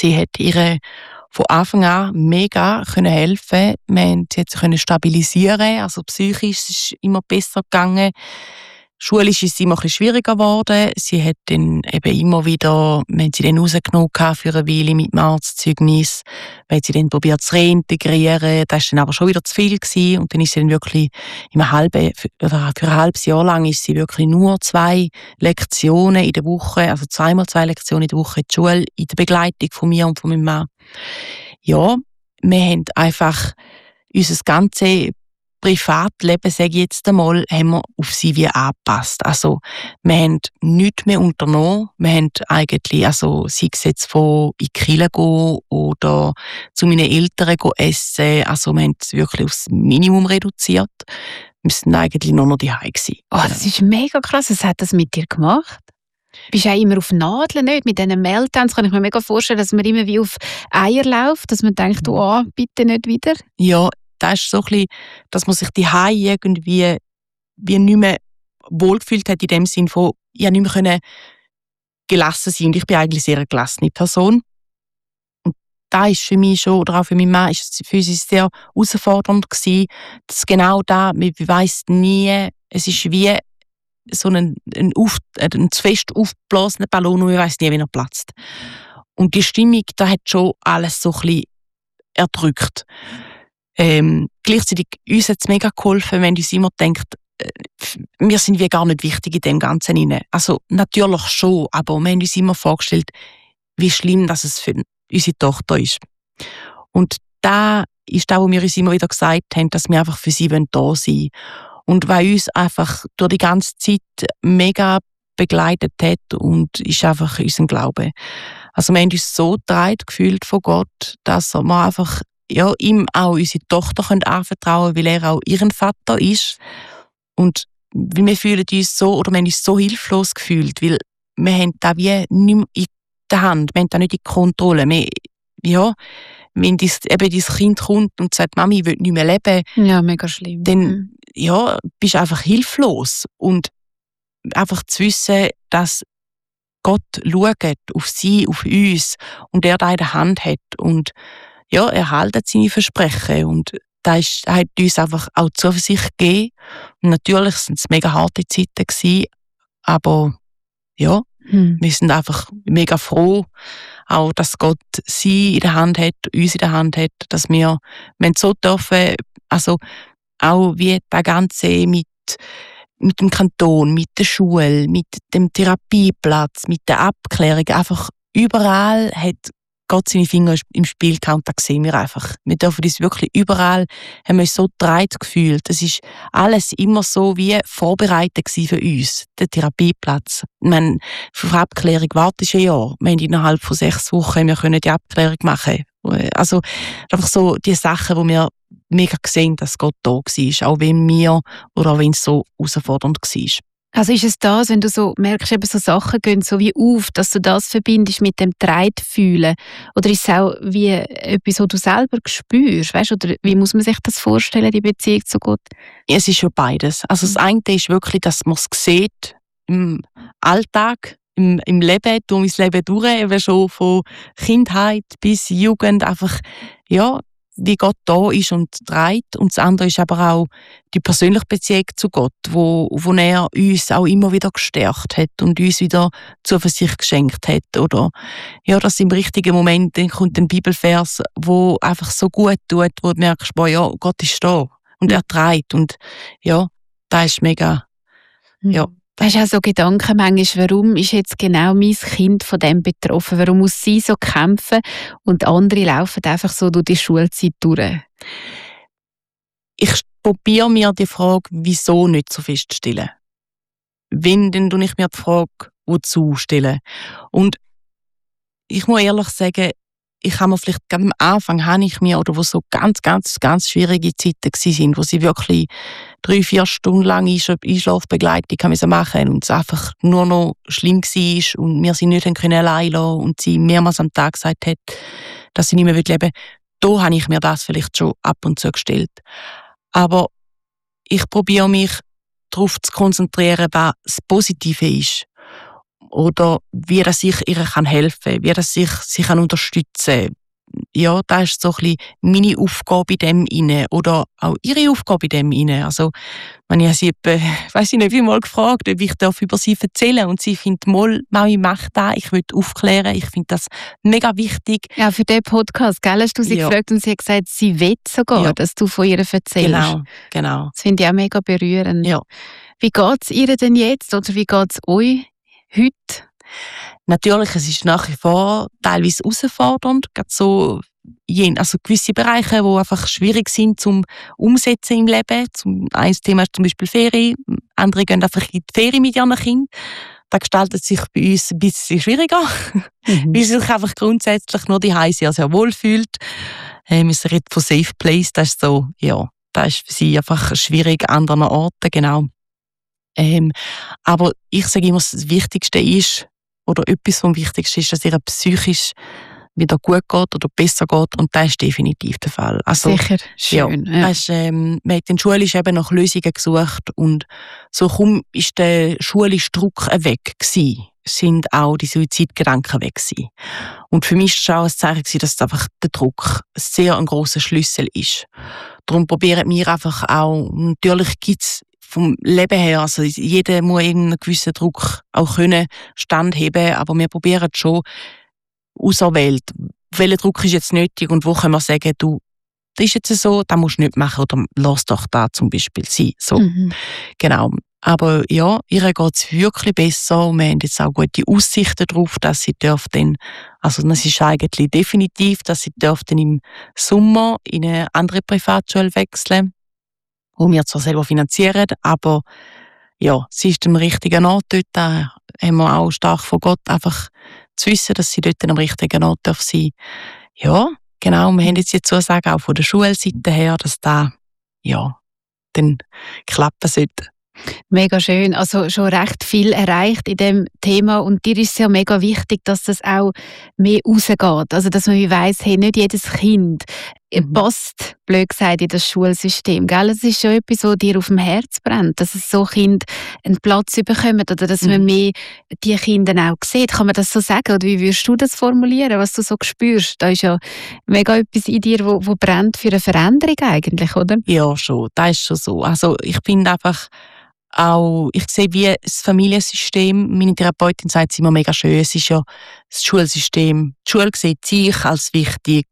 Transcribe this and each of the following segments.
sie hat ihr von Anfang an mega helfen. Wir haben sie jetzt stabilisieren, also psychisch ist es immer besser gegangen. Schulisch ist es immer ein bisschen schwieriger geworden. Sie hat dann eben immer wieder, wir haben sie dann rausgenommen für eine Weile mit dem Arztzeugnis, wir haben sie dann probiert zu reintegrieren, das war dann aber schon wieder zu viel gewesen. Und dann ist sie dann wirklich für ein halbes Jahr lang ist sie wirklich nur 2 Lektionen in der Woche, also 2x2 Lektionen in der Woche in die Schule, in der Begleitung von mir und von meinem Mann. Ja, wir haben einfach unser ganzes Privatleben, sage ich jetzt einmal, haben wir auf sie wie angepasst. Also, wir haben nichts mehr unternommen. Wir haben eigentlich, also, sei es jetzt von in die Kirche gehen oder zu meinen Eltern essen. Also, wir haben es wirklich aufs Minimum reduziert. Wir sind eigentlich nur noch daheim gewesen. Oh, das ist mega krass. Was hat das mit dir gemacht? Bist du auch immer auf Nadeln, nicht? Mit diesen Meltdowns kann ich mir mega vorstellen, dass man immer wie auf Eier läuft, dass man denkt, oh, bitte nicht wieder. Ja, das ist so ein bisschen, dass man sich daheim irgendwie wie nicht mehr wohlgefühlt hat, in dem Sinn von, ich konnte nicht mehr gelassen sein. Und ich bin eigentlich sehr eine gelassene Person. Und da ist für mich schon, oder auch für meinen Mann, ist es für uns sehr herausfordernd gewesen, dass genau da, man weiss nie, es ist wie so ein zu fest aufgeblasener Ballon und man weiss nie, wie er platzt. Und die Stimmung, da hat schon alles so ein bisschen erdrückt. Gleichzeitig uns hat es mega geholfen, wenn uns immer denkt, wir sind wie gar nicht wichtig in dem Ganzen rein. Also natürlich schon, aber wir haben uns immer vorgestellt, wie schlimm dass es für unsere Tochter ist. Und da ist das, was wir uns immer wieder gesagt haben, dass wir einfach für sie da sein wollen. Und weil uns einfach durch die ganze Zeit mega begleitet hat und ist einfach unser Glaube. Also wir haben uns so getragen gefühlt von Gott, dass wir einfach ihm auch unsere Tochter anvertrauen können, weil er auch ihren Vater ist. Und wir fühlen uns so, oder wir haben uns so hilflos gefühlt, weil wir haben das wie nicht mehr in der Hand, wir haben das nicht in der Kontrolle. Wenn dein Kind kommt und sagt, Mami, ich will nicht mehr leben, ja, mega schlimm. Dann bist du einfach hilflos. Und einfach zu wissen, dass Gott schaut auf sie, auf uns und er da in der Hand hat. Und er hält seine Versprechen. Und das hat uns einfach auch Zuversicht gegeben. Und natürlich waren es mega harte Zeiten gewesen, aber wir sind einfach mega froh, auch dass Gott sie in der Hand hat, uns in der Hand hat, dass wir so dürfen, also auch wie das Ganze mit dem Kanton, mit der Schule, mit dem Therapieplatz, mit der Abklärung, einfach überall hat Gott seine Finger im Spiel gehabt und das sehen wir einfach. Wir dürfen uns wirklich überall, haben wir uns so getragen gefühlt. Das ist alles immer so wie vorbereitet für uns, der Therapieplatz. Für Abklärung wartest du ein Jahr. Wir haben innerhalb von 6 Wochen wir können die Abklärung machen. Also einfach so die Sachen, wo wir mega gesehen, dass Gott da war, auch wenn es so herausfordernd war. Also ist es das, wenn du so merkst, eben so Sachen gehen so wie auf, dass du das verbindest mit dem Treidfühlen? Oder ist es auch wie etwas, was du selber spürst? Weißt? Oder wie muss man sich das vorstellen, die Beziehung zu Gott? Es ist schon beides. Also das eine ist wirklich, dass man es sieht im Alltag, im Leben, durch mein Leben durch, eben schon von Kindheit bis Jugend, einfach, wie Gott da ist und trägt. Und das andere ist aber auch die persönliche Beziehung zu Gott, wo er uns auch immer wieder gestärkt hat und uns wieder Zuversicht geschenkt hat. Oder dass im richtigen Moment dann kommt ein Bibelvers, wo einfach so gut tut, wo du merkst, Gott ist da und er trägt. Und das ist mega, Hast du auch so Gedanken manchmal, warum ist jetzt genau mein Kind von dem betroffen? Warum muss sie so kämpfen und andere laufen einfach so durch die Schulzeit durch? Ich probiere mir die Frage, wieso nicht so feststellen. Wenn, dann stelle ich mir die Frage, wozu stellen. Und ich muss ehrlich sagen, ich habe mir vielleicht gerade am Anfang, wo so ganz, ganz, ganz schwierige Zeiten waren, wo sie wirklich 3-4 Stunden lang Einschlafbegleitung machen und es einfach nur noch schlimm war und wir sie nicht allein lassen und sie mehrmals am Tag gesagt hat, dass sie nicht mehr leben will. Da habe ich mir das vielleicht schon ab und zu gestellt. Aber ich probiere mich darauf zu konzentrieren, was das Positive ist. oder wie dass ich ihr helfen kann, wie dass ich sie unterstützen kann. Ja, das ist so ein bisschen meine Aufgabe in dem inne oder auch ihre Aufgabe in dem inne. Also, wenn ich sie weiss ich nicht, wie mal gefragt, ob ich über sie erzählen und sie findet mal, ich mache das, ich will aufklären, ich finde das mega wichtig. Ja, für den Podcast, gell, hast du sie gefragt und sie hat gesagt, sie will sogar, dass du von ihr erzählst. Genau. Das finde ich auch mega berührend. Ja. Wie geht es ihr denn jetzt oder wie geht es euch heute? Natürlich, es ist nach wie vor teilweise herausfordernd, gerade so also gewisse Bereiche, die einfach schwierig sind zum Umsetzen im Leben. Ein Thema ist zum Beispiel Ferien, andere gehen einfach in die Ferien mit ihren Kindern. Das gestaltet sich bei uns ein bisschen schwieriger, weil sie sich einfach grundsätzlich nur daheim sehr, sehr wohl fühlt. Wir reden von Safe Place, das ist so, ja, das ist für sie einfach schwierig an anderen Orten, genau. Aber ich sage immer, das Wichtigste ist, oder etwas vom Wichtigsten ist, dass ihr psychisch wieder gut geht oder besser geht, und das ist definitiv der Fall. Also, sicher, schön. Ja. Das ist, man hat in der Schule eben nach Lösungen gesucht und so kaum ist der schulische Druck weg gewesen, sind auch die Suizidgedanken weg gewesen. Und für mich war es auch ein Zeichen gewesen, dass einfach der Druck sehr ein grosser Schlüssel ist. Darum probieren wir einfach auch, natürlich gibt es vom Leben her, also jeder muss einen gewissen Druck auch können standheben, aber wir probieren schon auserwählt, welcher Druck ist jetzt nötig und wo können wir sagen, du, das ist jetzt so, das musst du nicht machen oder lass doch da zum Beispiel sein. So. Genau. Aber ja, ihr geht es wirklich besser und wir haben jetzt auch gute Aussichten darauf, dass sie dann, also das ist eigentlich definitiv, dass sie dann im Sommer in eine andere Privatschule wechseln, die wir zwar selber finanzieren, aber ja, sie ist am richtigen Ort dort. Da haben wir auch stark von Gott einfach zu wissen, dass sie dort am richtigen Ort sein darf. Ja, genau. Wir haben jetzt die Zusage auch von der Schulseite her, dass da ja dann klappen sollte. Mega schön. Also schon recht viel erreicht in dem Thema und dir ist es ja mega wichtig, dass das auch mehr rausgeht. Also dass man weiss, hey, nicht jedes Kind passt, blöd gesagt, in das Schulsystem. Gell? Es ist schon etwas, was dir auf dem Herz brennt, dass es so Kinder einen Platz bekommen oder dass man mehr die Kinder auch sieht. Kann man das so sagen? Oder wie würdest du das formulieren, was du so spürst? Da ist ja mega etwas in dir, wo brennt für eine Veränderung eigentlich, oder? Ja, schon. Das ist schon so. Also ich finde einfach auch, ich sehe, wie das Familiensystem, meine Therapeutin sagt es immer mega schön, es ist ja das Schulsystem. Die Schule sieht sich als wichtig,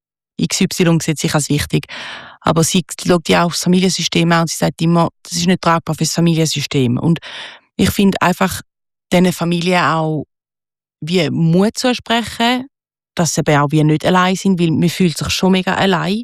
XY sieht sich als wichtig, aber sie schaut ja auch das Familiensystem an und sie sagt immer, das ist nicht tragbar für das Familiensystem. Und ich finde einfach, diesen Familien auch wie Mut zu sprechen, dass sie eben auch wie nicht allein sind, weil man fühlt sich schon mega allein.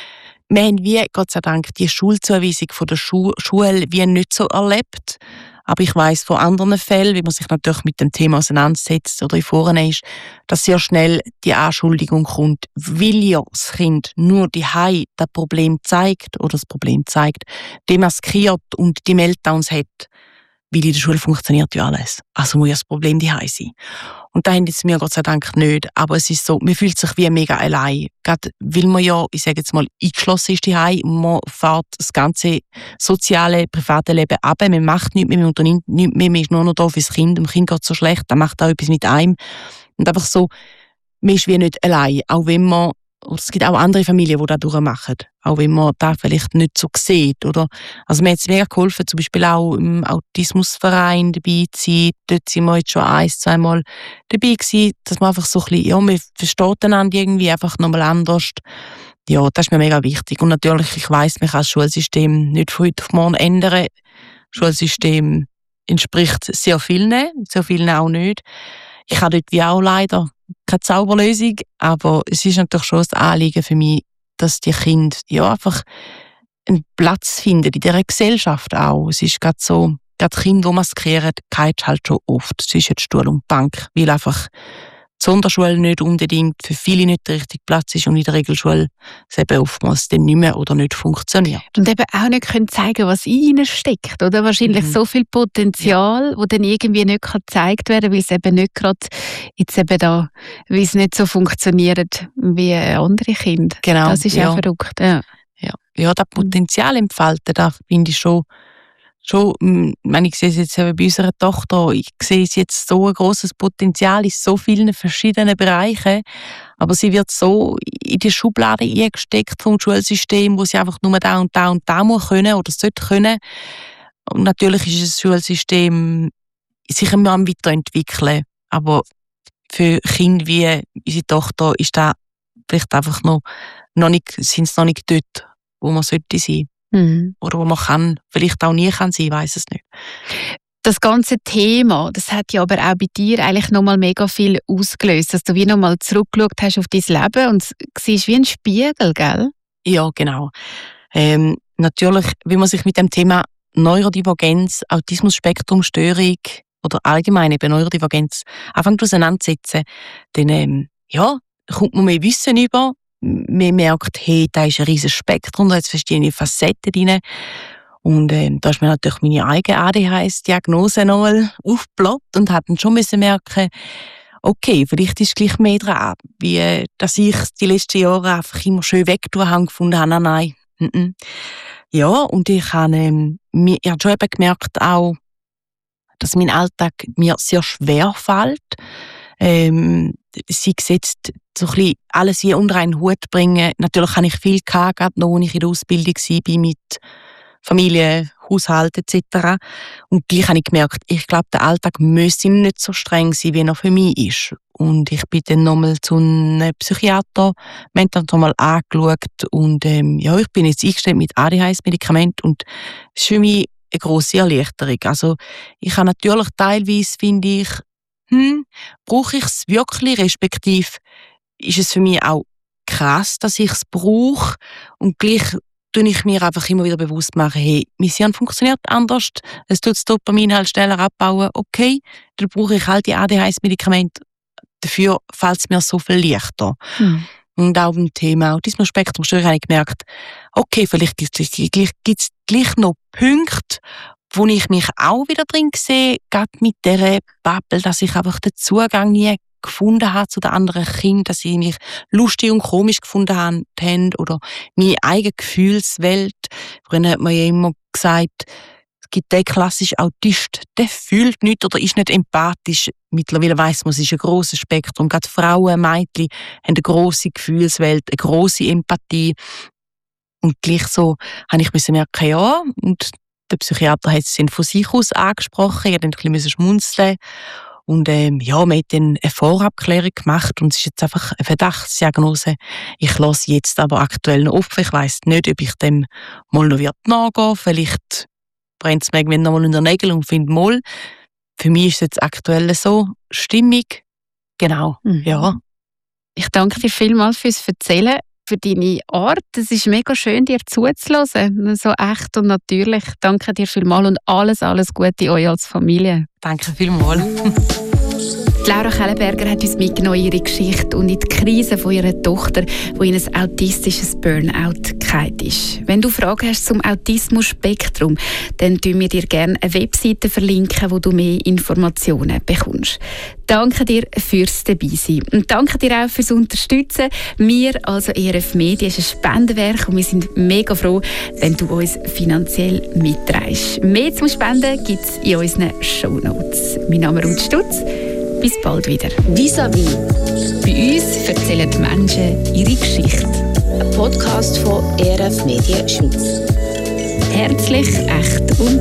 Wir haben wie, Gott sei Dank, die Schulzuweisung von der Schule wie nicht so erlebt. Aber ich weiss von anderen Fällen, wie man sich natürlich mit dem Thema auseinandersetzt oder in Foren ist, dass sehr schnell die Anschuldigung kommt, weil ja das Kind nur daheim das Problem zeigt oder das Problem zeigt, demaskiert und die Meltdowns hat, weil in der Schule funktioniert ja alles. Also muss ja das Problem daheim sein. Und da haben jetzt wir Gott sei Dank nicht. Aber es ist so, man fühlt sich wie mega allein. Gerade weil man ja, ich sage jetzt mal, eingeschlossen ist daheim und man fährt das ganze soziale, private Leben ab. Man macht nichts mehr, man unternimmt nichts mehr, man ist nur noch da fürs Kind. Dem Kind geht es so schlecht, dann macht auch etwas mit einem. Und einfach so, man ist wie nicht allein. Auch wenn man, oder es gibt auch andere Familien, die das durchmachen. Auch wenn man das vielleicht nicht so sieht. Oder? Also mir hat es mega geholfen, zum Beispiel auch im Autismusverein dabei zu sein. Dort sind wir jetzt schon 1-2 Mal dabei gewesen, dass man einfach so ein bisschen, ja, man versteht einander irgendwie einfach nochmal anders. Ja, das ist mir mega wichtig. Und natürlich, ich weiss, man kann das Schulsystem nicht von heute auf morgen ändern. Das Schulsystem entspricht sehr vielen auch nicht. Ich habe dort wie auch leider keine Zauberlösung, aber es ist natürlich schon ein Anliegen für mich, dass die Kinder ja einfach einen Platz finden in dieser Gesellschaft auch. Es ist gerade so, gerade Kinder, die maskieren, geht halt schon oft zwischen Stuhl und Bank, weil einfach die Sonderschule nicht unbedingt für viele nicht der richtige Platz ist und in der Regelschule es eben oftmals dann nicht mehr oder nicht funktioniert. Und eben auch nicht können zeigen, was in ihnen steckt, oder? Wahrscheinlich so viel Potenzial, das dann irgendwie nicht gezeigt werden kann, weil es eben nicht gerade jetzt eben da, weil es nicht so funktioniert wie andere Kinder. Genau. Das ist auch verrückt, ja. Ja, das Potenzial entfalten, das finde ich schon schon, ich sehe es jetzt eben bei unserer Tochter, ich sehe jetzt so ein grosses Potenzial in so vielen verschiedenen Bereichen, aber sie wird so in die Schublade eingesteckt vom Schulsystem, wo sie einfach nur da und da und da muss können oder sollte können. Und natürlich ist das Schulsystem sicher immer am Weiterentwickeln, aber für Kinder wie unsere Tochter ist das vielleicht einfach sind es noch nicht dort, wo man sollte sein. Oder wo man kann, vielleicht auch nie kann sein, ich weiss es nicht. Das ganze Thema, das hat ja aber auch bei dir eigentlich nochmal mega viel ausgelöst, dass du wie nochmal zurückgeschaut hast auf dein Leben und siehst wie ein Spiegel, gell? Ja, genau. Natürlich, wenn man sich mit dem Thema Neurodivergenz, Autismus-Spektrum-Störung oder allgemein eben Neurodivergenz anfängt auseinandersetzen, dann kommt man mehr Wissen über. Man merkt, hey, da ist ein riesiges Spektrum, da hat verschiedene Facetten drin. Und da ist mir natürlich meine eigene ADHS-Diagnose nochmal aufgeploppt und hat dann schon merken, okay, vielleicht ist gleich mehr dran, wie dass ich die letzten Jahre einfach immer schön weggetan habe und gefunden habe, nein. Ja, und ich habe schon eben gemerkt auch, dass mein Alltag mir sehr schwer fällt. Sie gesetzt so ein bisschen alles wie unter einen Hut bringen. Natürlich habe ich viel gehabt, gerade noch, als ich in der Ausbildung war, mit Familie, Haushalt etc. Und gleich habe ich gemerkt, ich glaube, der Alltag müsste nicht so streng sein, wie er für mich ist. Und ich bin dann nochmal zu einem Psychiater, wir haben dann nochmal angeschaut und ich bin jetzt eingestellt mit ADHS-Medikament und es ist für mich eine grosse Erleichterung. Also ich habe natürlich teilweise, finde ich, brauche ich es wirklich, respektive ist es für mich auch krass, dass ich es brauche und gleich tue ich mir einfach immer wieder bewusst machen, hey, mein Hirn funktioniert anders, es tut das Dopamin halt schneller abbauen, okay, dann brauche ich halt die ADHS-Medikamente, dafür fällt es mir so viel leichter. Und auch beim Thema Autismus-Spektrum-Störung habe ich gemerkt, okay, vielleicht gibt es gleich noch Punkte, wo ich mich auch wieder drin sehe, gerade mit dieser Bubble, dass ich einfach den Zugang nie gefunden habe zu den anderen Kindern, dass sie mich lustig und komisch gefunden haben oder meine eigene Gefühlswelt. Früher hat man ja immer gesagt, es gibt den klassischen Autist, der fühlt nichts oder ist nicht empathisch. Mittlerweile weiss man, es ist ein grosses Spektrum. Gerade Frauen, Mädchen haben eine grosse Gefühlswelt, eine grosse Empathie. Und gleich so habe ich merken, ja, und der Psychiater hat es von sich aus angesprochen, er hat ein bisschen schmunzeln. Und wir haben dann eine Vorabklärung gemacht und es ist jetzt einfach eine Verdachtsdiagnose. Ich lasse jetzt aber aktuell noch offen. Ich weiss nicht, ob ich dem mal noch nachgehen wird. Vielleicht brennt es mir irgendwann noch mal in den Nägeln und finde mal. Für mich ist es jetzt aktuell so stimmig. Genau, ja. Ich danke dir vielmals fürs Erzählen, für deine Art. Es ist mega schön, dir zuzuhören. So echt und natürlich. Danke dir vielmals und alles Gute euch als Familie. Danke vielmals. Laura Kellenberger hat uns mitgenommen in ihre Geschichte und in die Krise von ihrer Tochter, die in ein autistisches Burnout gefallen ist. Wenn du Fragen hast zum Autismus-Spektrum, dann verlinken wir dir gerne eine Webseite, wo du mehr Informationen bekommst. Danke dir fürs Dabeisein und danke dir auch fürs Unterstützen. Wir, also ERF Media, ist ein Spendenwerk und wir sind mega froh, wenn du uns finanziell mitträgst. Mehr zum Spenden gibt es in unseren Shownotes. Mein Name ist Ruth Stutz. Bis bald wieder. Vis-à-vis. Bei uns erzählen die Menschen ihre Geschichte. Ein Podcast von ERF Media Schweiz. Herzlich, echt und